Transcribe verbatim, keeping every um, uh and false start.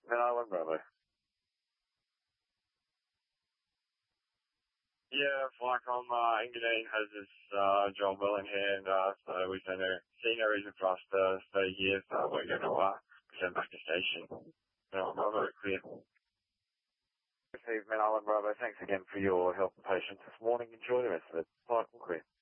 Van Island, Bravo. Yeah, Flycom, uh, Engadine has this, uh, job well in hand, uh, so we see no, see no reason for us to stay here, so we're going to, uh, send back to station. Van Island, Bravo, clear. Steve, Van Island, Bravo, thanks again for your help and patience this morning. Enjoy the rest of it. Flight will clear.